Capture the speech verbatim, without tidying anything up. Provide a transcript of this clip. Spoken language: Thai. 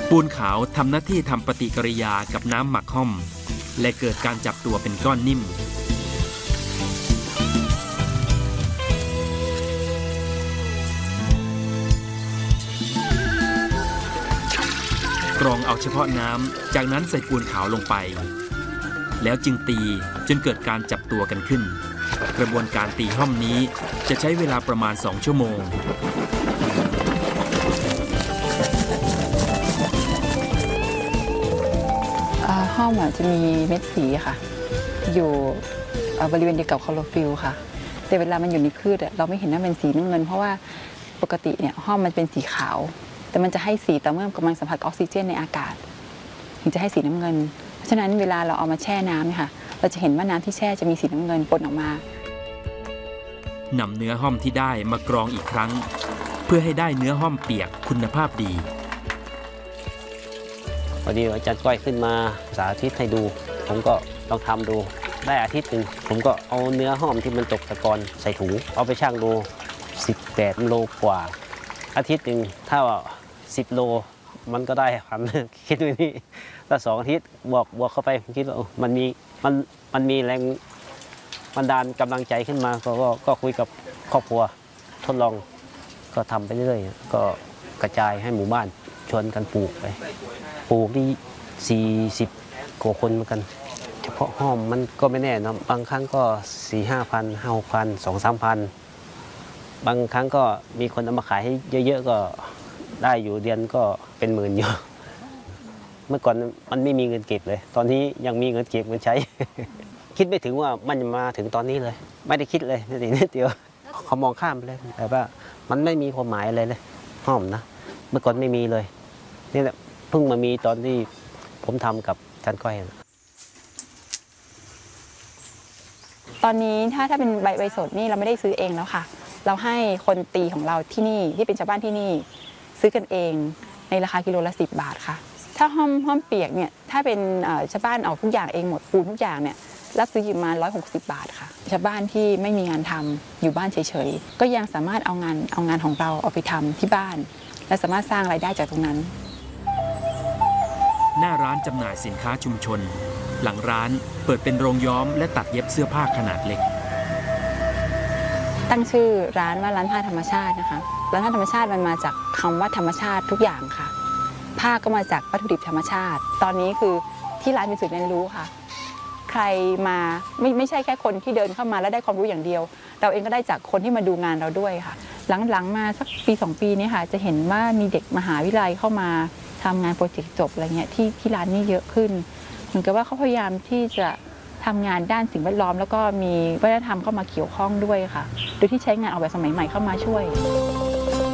ปูนขาวทำหน้าที่ทำปฏิกิริยากับน้ำหมักห้อมและเกิดการจับตัวเป็นก้อนนิ่มกรองเอาเฉพาะน้ำจากนั้นใส่ปูนขาวลงไปแล้วจึงตีจนเกิดการจับตัวกันขึ้นกระบวนการตีห้อมนี้จะใช้เวลาประมาณสองชั่วโมงห้อมจะมีเม็ดสีค่ะอยู่บริเวณเดียวกับคลอโรฟิลล์ค่ะแต่เวลามันอยู่ในพืชเราไม่เห็นว่าเป็นสีน้ำเงินเพราะว่าปกติเนี่ยห้อมมันเป็นสีขาวแต่มันจะให้สีต่อเมื่อกำลังสัมผัสออกซิเจนในอากาศถึงจะให้สีน้ำเงินเพราะฉะนั้นเวลาเราเอามาแช่น้ำเนี่ยค่ะเราจะเห็นว่าน้ำที่แช่จะมีสีน้ำเงินปนออกมานำเนื้อห้อมที่ได้มากรองอีกครั้งเพื่อให้ได้เนื้อห้อมเปียกคุณภาพดีพอดีอาจารย์ก้อยขึ้นมาสาธิตให้ดูผมก็ลองทำดูได้อาทิตย์หนึ่งผมก็เอาเนื้อห้อมที่มันตกตะกอนใส่ถุงเอาไปชั่งดูสิบแปดโลกว่าอาทิตย์หนึ่งถ้าสิบโลมันก็ได้พันคิดดูนี่ถ้าสองอาทิตย์บวกบวกเข้าไปผมคิดว่ามันมีมันมันมีแรงบันดาลกำลังใจขึ้นมาก็ก็คุยกับครอบครัวทดลองก็ทำไปเรื่อยก็กระจายให้หมู่บ้านชวนกันปลูกไปปลูกที่สี่สิบกว่าคนเหมือนกันเฉพาะห้อมมันก็ไม่แน่นะบางครั้งก็สี่ห้าพันห้าหกพันสองสามพันบางครั้งก็มีคนเอามาขายให้เยอะๆก็ได้อยู่เดือนก็เป็นหมื่นอยู่เมื่อก่อนมันไม่มีเงินเก็บเลยตอนนี้ยังมีเงินเก็บเงินใช้ คิดไม่ถึงว่ามันจะมาถึงตอนนี้เลยไม่ได้คิดเลยนิดเดียวเขามองข้ามไปเลยแต่ว่ามันไม่มีความหมายอะไรเลยห้อมนะเมื่อก่อนไม่มีเลยนี่แหละเพิ่งมามีตอนที่ผมทำกับอาจารย์ก้อยตอนนี้ถ้าถ้าเป็นใบใบสดนี่เราไม่ได้ซื้อเองแล้วค่ะเราให้คนตีของเราที่นี่ที่เป็นชาวบ้านที่นี่ซื้อกันเองในราคากิโลละสิบบาทค่ะถ้าห้อมห้อมเปียกเนี่ยถ้าเป็นชาวบ้านออกทุกอย่างเองหมดปูนทุกอย่างเนี่ยรับซื้ออยู่มาร้อยหกสิบบาทค่ะชาวบ้านที่ไม่มีงานทำอยู่บ้านเฉยๆก็ยังสามารถเอางานเอางานของเราเอาไปทำที่บ้านและสามารถสร้างรายได้จากตรงนั้นหน้าร้านจำหน่ายสินค้าชุมชนหลังร้านเปิดเป็นโรงย้อมและตัดเย็บเสื้อผ้าขนาดเล็กตั้งชื่อร้านว่าร้านผ้าธรรมชาตินะคะร้านผ้าธรรมชาติมันมาจากคำว่าธรรมชาติทุกอย่างค่ะผ้าก็มาจากวัตถุดิบธรรมชาติตอนนี้คือที่ร้านเป็นศูนย์เรียนรู้ค่ะใครมาไม่ไม่ใช่แค่คนที่เดินเข้ามาแล้วได้ความรู้อย่างเดียวเราเองก็ได้จากคนที่มาดูงานเราด้วยค่ะหลังๆมาสักปีสองปีนี้ค่ะจะเห็นว่ามีเด็กมหาวิทยาลัยเข้ามาทำงานโปรเจกต์จบอะไรเงี้ยที่ที่ร้านนี้เยอะขึ้นเหมือนกับว่าเขาพยายามที่จะทำงานด้านสิ่งแวดล้อมแล้วก็มีวัฒนธรรมเข้ามาเกี่ยวข้องด้วยค่ะโดยที่ใช้งานออกแบบสมัยใหม่เข้ามาช่วย